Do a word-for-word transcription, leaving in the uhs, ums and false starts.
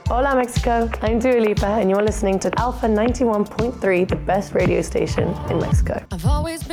Hola Mexico, I'm Dua Lipa and you're listening to Alpha ninety-one point three, the best radio station in Mexico. I've always been